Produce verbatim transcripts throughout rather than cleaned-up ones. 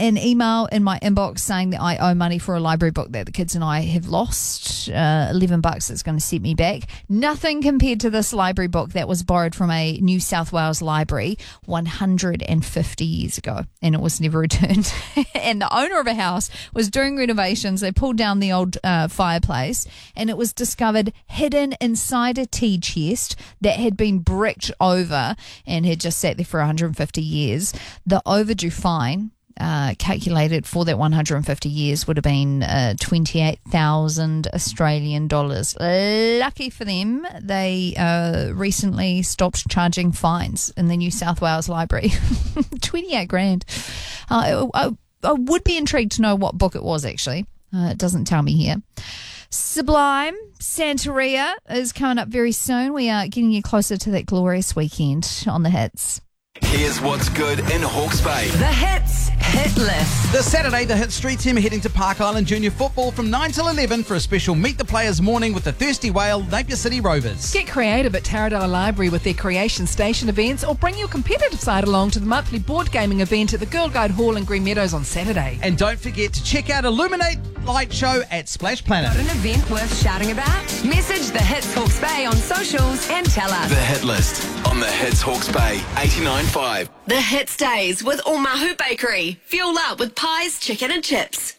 an email in my inbox saying that I owe money for a library book that the kids and I have lost. Uh, eleven bucks that's going to set me back. Nothing compared to this library book that was borrowed from a New South Wales library one hundred fifty years ago, and it was never returned. And the owner of a house was doing renovations. They pulled down the old uh, fireplace, and it was discovered hidden inside a tea chest that had been bricked over and had just sat there for one hundred fifty years. The overdue fine uh, calculated for that one hundred fifty years would have been uh, twenty-eight thousand Australian dollars. Lucky for them, they uh, recently stopped charging fines in the New South Wales Library. twenty-eight grand. Uh, I, I would be intrigued to know what book it was, actually. Uh, it doesn't tell me here. Sublime, Santeria is coming up very soon. We are getting you closer to that glorious weekend on The Hits. Here's what's good in Hawke's Bay. The Hits Hit List. This Saturday, the Hit Street team are heading to Park Island Junior Football from nine till eleven for a special Meet the Players morning with the Thirsty Whale Napier City Rovers. Get creative at Taradale Library with their Creation Station events, or bring your competitive side along to the monthly board gaming event at the Girl Guide Hall in Green Meadows on Saturday. And don't forget to check out Illuminate Light Show at Splash Planet. Got an event worth shouting about? Message the Hits Hawke's Bay on socials and tell us. The Hit List on the Hits Hawke's Bay eighty-nine point five. The Hits Days with Omahu Bakery. Fuel up with pies, chicken and chips.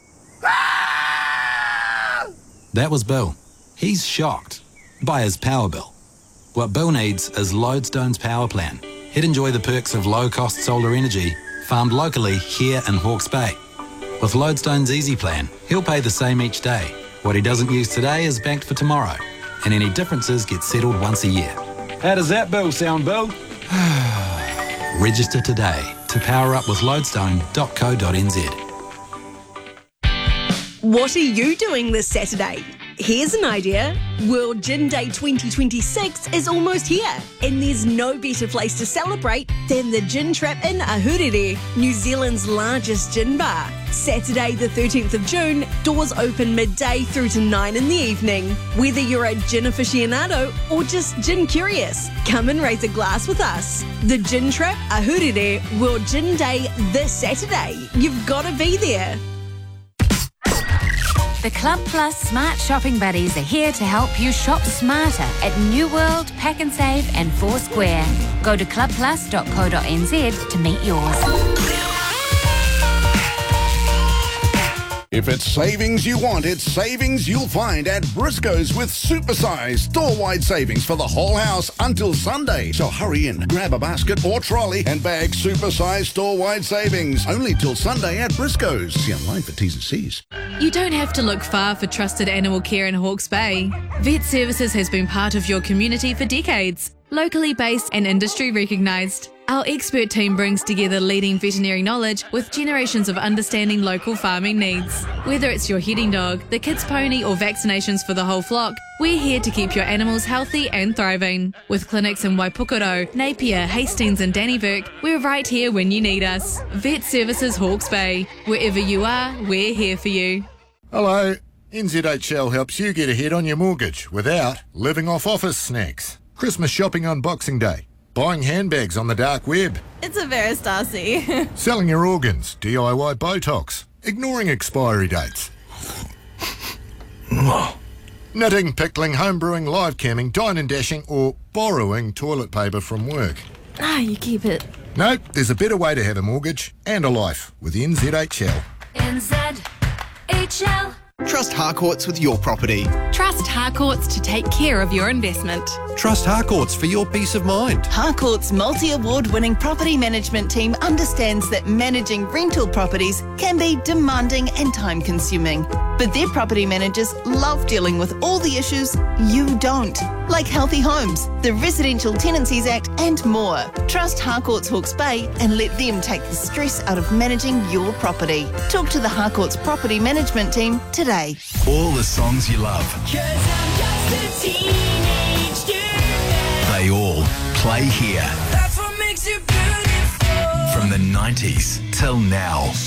That was Bill. He's shocked by his power bill. What Bill needs is Lodestone's power plan. He'd enjoy the perks of low-cost solar energy farmed locally here in Hawke's Bay. With Lodestone's Easy Plan, he'll pay the same each day. What he doesn't use today is banked for tomorrow, and any differences get settled once a year. How does that bill sound, Bill? Register today to power up with lodestone dot co dot n z. What are you doing this Saturday? Here's an idea. World Gin Day twenty twenty-six is almost here, and there's no better place to celebrate than the Gin Trap in Ahuriri, New Zealand's largest gin bar. Saturday the thirteenth of June, doors open midday through to nine in the evening. Whether you're a gin aficionado or just gin curious, come and raise a glass with us. The Gin Trap Ahuriri World Gin Day this Saturday. You've got to be there. The Club Plus Smart Shopping Buddies are here to help you shop smarter at New World, Pack and Save and Foursquare. Go to club plus dot co dot n z to meet yours. If it's savings you want, it's savings you'll find at Briscoe's with supersized store-wide savings for the whole house until Sunday. So hurry in, grab a basket or trolley and bag supersized store-wide savings. Only till Sunday at Briscoe's. See online for T's and C's. You don't have to look far for trusted animal care in Hawke's Bay. Vet Services has been part of your community for decades. Locally based and industry recognised. Our expert team brings together leading veterinary knowledge with generations of understanding local farming needs. Whether it's your heading dog, the kids' pony or vaccinations for the whole flock, we're here to keep your animals healthy and thriving. With clinics in Waipukoro, Napier, Hastings and Dannyburg, we're right here when you need us. Vet Services Hawke's Bay. Wherever you are, we're here for you. Hello. N Z H L helps you get ahead on your mortgage without living off office snacks. Christmas shopping on Boxing Day. Buying handbags on the dark web. It's a Vera Stasi. Selling your organs, D I Y Botox. Ignoring expiry dates. Knitting, pickling, homebrewing, live camming, dine and dashing, or borrowing toilet paper from work. Ah, you keep it. No, there's a better way to have a mortgage and a life with N Z H L. N Z H L. Trust Harcourts with your property. Trust Harcourts to take care of your investment. Trust Harcourts for your peace of mind. Harcourts' multi-award winning property management team understands that managing rental properties can be demanding and time consuming. But their property managers love dealing with all the issues you don't, like healthy homes, the Residential Tenancies Act and more. Trust Harcourts Hawke's Bay and let them take the stress out of managing your property. Talk to the Harcourts property management team today. All the songs you love. 'Cause I'm just a teenage dirtbag. They all play here. That's what makes you beautiful. From the nineties till now.